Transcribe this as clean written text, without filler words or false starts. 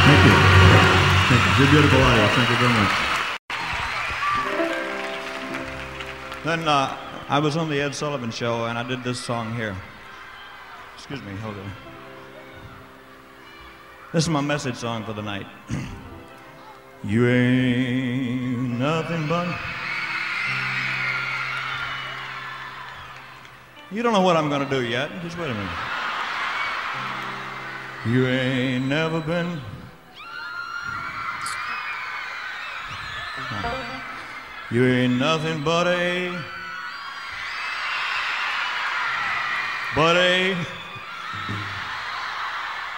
Thank you. Thank you. You're beautiful audience. Thank you very much. Then I was on the Ed Sullivan Show, and I did this song here. Excuse me, hold on. This is my message song for the night. You ain't nothing but... You don't know what I'm gonna do yet. Just wait a minute. You ain't never been... You ain't nothing but a